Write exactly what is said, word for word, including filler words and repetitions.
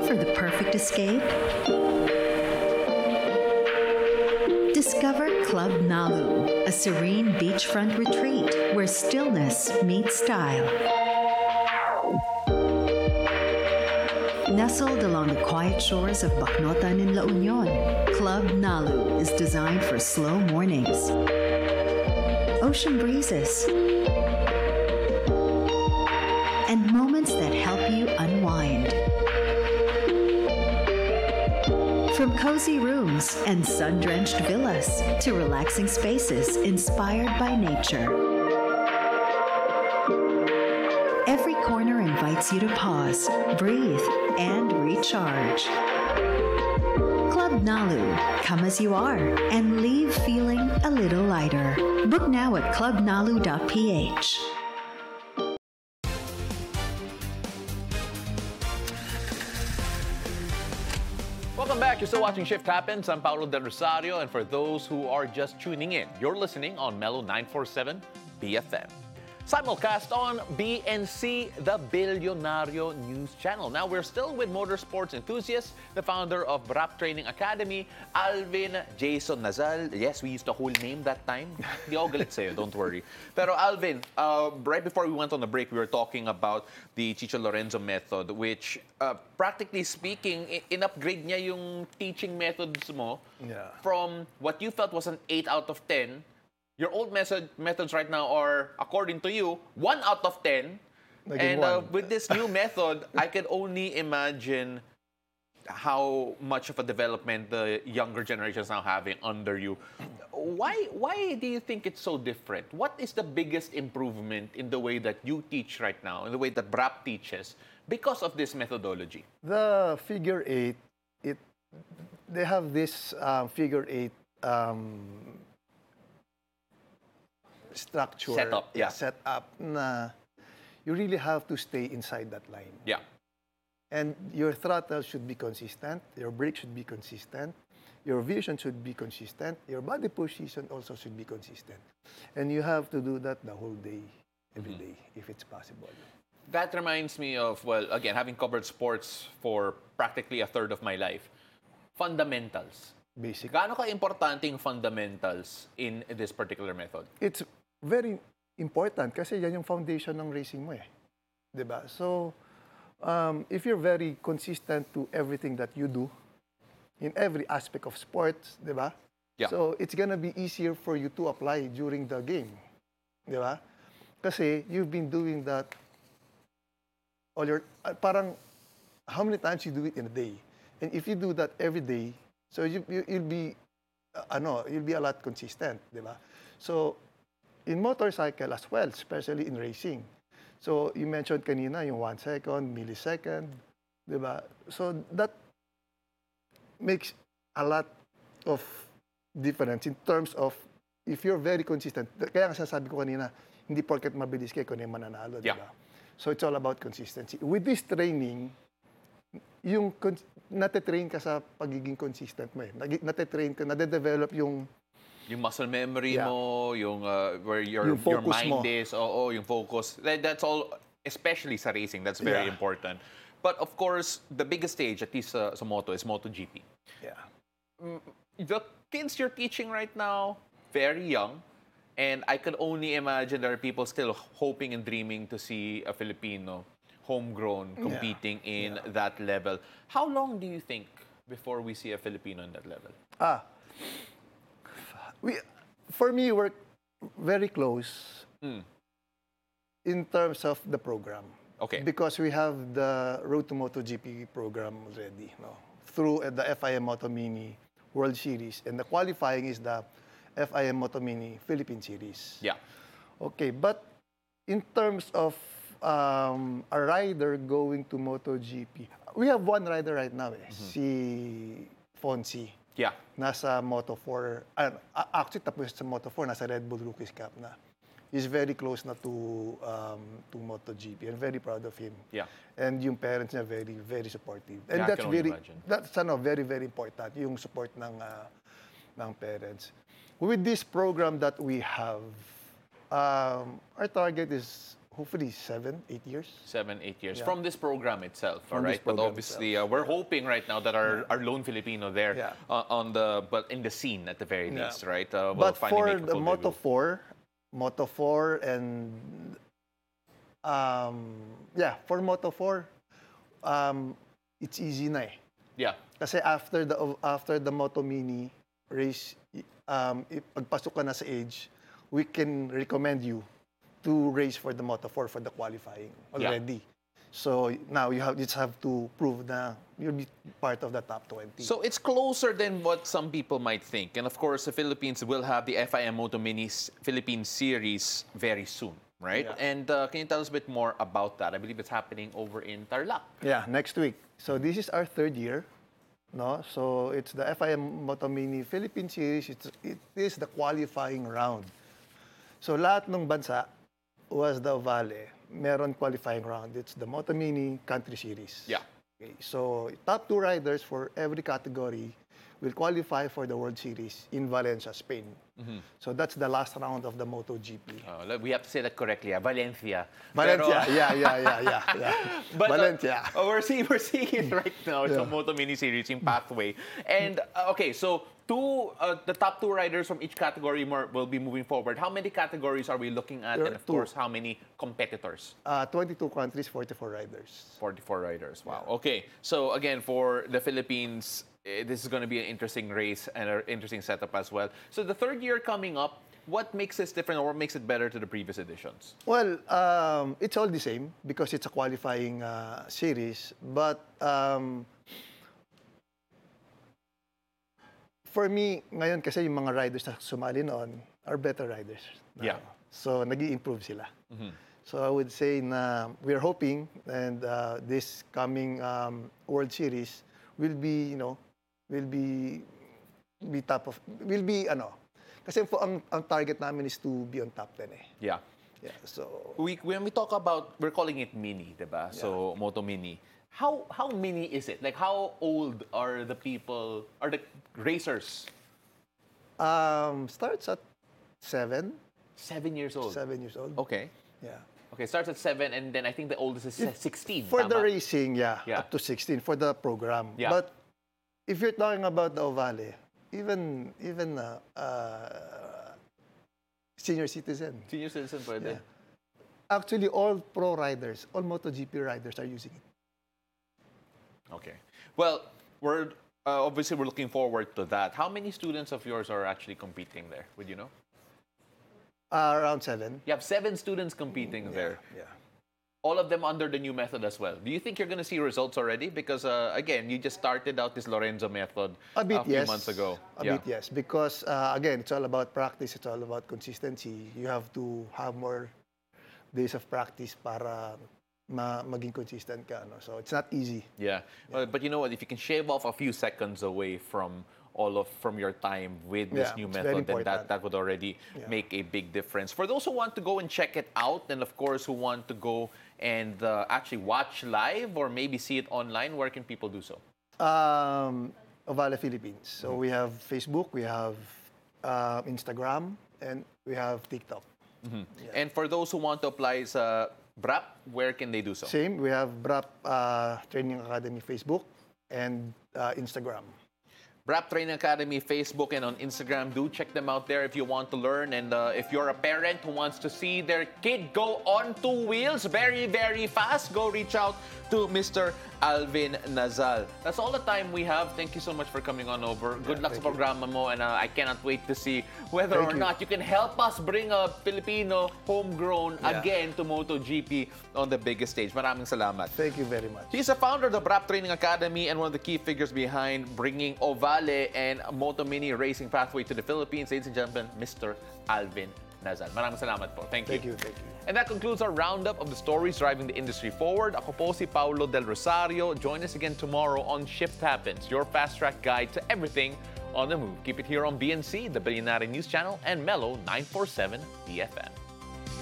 for the perfect escape? Discover Club Nalu, a serene beachfront retreat where stillness meets style. Nestled along the quiet shores of Bacnotan in La Union, Club Nalu is designed for slow mornings, ocean breezes, and moments that help you unwind. From cozy rooms and sun-drenched villas to relaxing spaces inspired by nature. Every corner invites you to pause, breathe, and recharge. Club Nalu, come as you are and leave feeling a little lighter. Book now at club nalu dot p h. Welcome back. You're still watching Shift Happens. I'm Paulo Del Rosario, and for those who are just tuning in, you're listening on Mellow nine forty-seven B F M. Simulcast on B N C, the Bilyonaryo News Channel. Now, we're still with motorsports enthusiast, the founder of Brap Training Academy, Alvin Jason Nazal. Yes, we used the whole name that time. Di ako galit sa'yo, don't worry. Pero Alvin, uh, right before we went on the break, we were talking about the Chicho Lorenzo method, which, uh, practically speaking, in-upgrade niya yung teaching methods mo Yeah. from what you felt was an eight out of ten. Your old method, methods right now are, according to you, one out of ten. Naging And uh, one. with this new method, I can only imagine how much of a development the younger generation is now having under you. Why, why do you think it's so different? What is the biggest improvement in the way that you teach right now, in the way that Brap teaches, because of this methodology? The figure eight, it they have this um, figure eight um, structure, Setup, yeah. set up na you really have to stay inside that line. Yeah. And your throttle should be consistent, your brake should be consistent, your vision should be consistent, your body position also should be consistent. And you have to do that the whole day, every day, if it's possible. That reminds me of, well, again, having covered sports for practically a third of my life. Fundamentals. Basic. Gaano ka-importante yung fundamentals in this particular method? It's very important kasi yan yung foundation ng racing mo eh. 'Di ba? So, um, if you're very consistent to everything that you do, in every aspect of sports, 'di ba? Yeah. So, it's gonna be easier for you to apply during the game. 'Di ba? Kasi you've been doing that all your, uh, parang, how many times you do it in a day? And if you do that every day, so you, you, you'll be, uh, ano, you'll be a lot consistent, di ba? So, in motorcycle as well, especially in racing. So, you mentioned kanina yung one second, millisecond, di ba? So, that makes a lot of difference in terms of if you're very consistent. Kaya nga sasabi ko kanina, hindi porket mabilis kayo kung yung mananalo, di ba? Yeah. So, it's all about consistency. With this training, yung nate-train ka sa pagiging consistent mo eh. Nag- Nate-train ka, nade-develop yung Yung muscle memory Yeah. mo, yung uh, where your, Yung your focus mind mo. is, oo, yung focus. That, that's all, especially sa racing, that's very Yeah. important. But of course, the biggest stage, at least uh, sa moto, is MotoGP. yeah. The kids you're teaching right now, very young, and I could only imagine there are people still hoping and dreaming to see a Filipino homegrown competing in Yeah. that level. How long do you think before we see a Filipino in that level? Ah, we, for me, we're very close Mm. in terms of the program. Okay. Because we have the Road to MotoGP program already, no? Through uh, the F I M Moto Mini World Series. And the qualifying is the F I M Moto Mini Philippine Series. Yeah. Okay, but in terms of um, a rider going to MotoGP, we have one rider right now, eh, si Fonzie. Yeah. Nasa Moto four, ah, actually tapos sa Moto four, nasa Red Bull Rookies Cup na. He's very close na to um, to MotoGP and very proud of him. Yeah. And yung parents niya very very supportive. And Yeah, I that's can only very imagine. that's ano very very important yung support ng ah, ng parents. With this program that we have, um, our target is hopefully seven, eight years. Seven, eight years Yeah. from this program itself, all From this right? But program obviously, uh, we're hoping right now that our, our lone Filipino there Yeah. uh, on the but in the scene at the very Yeah. least, right? Uh, will But finally for make a the full Moto debut. four, Moto four and um, yeah, for Moto four, um, it's easy na eh. Yeah. Kasi after the after the Moto Mini race, um, if pagpasok ka na sa age, we can recommend you to race for the Moto four for the qualifying already. So now you have you just have to prove na you'll be part of the top twenty. So it's closer than what some people might think. And of course, the Philippines will have the F I M Moto Mini Philippines Series very soon, right? Yeah. And uh, can you tell us a bit more about that? I believe it's happening over in Tarlac. Yeah, next week. So this is our third year, no? So it's the F I M Moto Mini Philippine Series. It's, it is the qualifying round. So lahat ng bansa was the Ovale. Meron qualifying round. It's the Moto Mini Country Series. Yeah. Okay, so top two riders for every category will qualify for the World Series in Valencia, Spain. Mm-hmm. So that's the last round of the MotoGP. Uh, we have to say that correctly, ah, Valencia. Valencia, Pero- yeah, yeah, yeah, yeah, yeah. But, uh, Valencia. oh, we're seeing we're seeing it right now. It's a Yeah. Moto Mini Series in Pathway, and uh, okay, so two uh, the top two riders from each category more will be moving forward. How many categories are we looking at, There and are of two. course, how many competitors? Uh, twenty-two countries, forty-four riders. forty-four riders. Wow. Okay, so again, for the Philippines, eh, this is going to be an interesting race and an interesting setup as well. So the third year coming up, what makes this different or what makes it better to the previous editions? Well, um, it's all the same because it's a qualifying uh, series. But um, for me, ngayon kasi yung mga riders na sumali noon are better riders. now. Yeah. So, nag-i-improve sila. So, I would say na we're hoping and uh, this coming um, World Series will be, you know, will be be top of, will be, ano, kasi po ang, ang target namin is to be on top ten eh. Yeah. Yeah, so... We, when we talk about, we're calling it mini, diba? So, Moto Mini. How how mini is it? Like, how old are the people, are the racers? Um, starts at seven, Seven years old. seven years old. Okay. Yeah. Okay, starts at seven, and then I think the oldest is If- sixteen. For the tama? racing, yeah, Yeah. up to sixteen for the program. Yeah. But if you're talking about the Ovale, even even uh, uh, senior citizen, Senior citizen pwede. yeah. Actually, all pro riders, all MotoGP riders are using it. Okay. Well, we're uh, obviously we're looking forward to that. How many students of yours are actually competing there? Would you know? Uh, around seven. You have seven students competing there. Yeah. All of them under the new method as well. Do you think you're going to see results already? Because uh, again, you just started out this Lorenzo method A bit, few yes. months ago. A yeah. bit, yes. Because, uh, again, it's all about practice. It's all about consistency. You have to have more days of practice para ma maging consistent ka. No? So, it's not easy. Yeah. Well, but you know what? If you can shave off a few seconds away from all of from your time with this Yeah, new it's very method, then that, important. that would already Yeah. make a big difference. For those who want to go and check it out, and of course who want to go and uh, actually watch live or maybe see it online, where can people do so? Um, Ovale Philippines. So, we have Facebook, we have uh, Instagram, and we have TikTok. And for those who want to apply sa B R A P, where can they do so? Same, we have B R A P uh, Training Academy Facebook and uh, Instagram. B R A P Training Academy, Facebook, and on Instagram. Do check them out there if you want to learn. And uh, if you're a parent who wants to see their kid go on two wheels very, very fast, go reach out to Mister Alvin Nazal. That's all the time we have. Thank you so much for coming on over. Good luck sa thank you. programa mo, and uh, I cannot wait to see whether Thank or you. not you can help us bring a Filipino homegrown Yeah. again to MotoGP on the biggest stage. Maraming salamat. Thank you very much. He's the founder of the B R A P Training Academy and one of the key figures behind bringing Ovale and Moto Mini racing pathway to the Philippines. Ladies and gentlemen, Mister Alvin Nazal. Maraming salamat po. Thank you. Thank you, thank you. And that concludes our roundup of the stories driving the industry forward. Ako po si Paulo Del Rosario. Join us again tomorrow on Shift Happens, your fast-track guide to everything on the move. Keep it here on B N C, the Billionaire News Channel, and Mellow nine forty-seven B F M.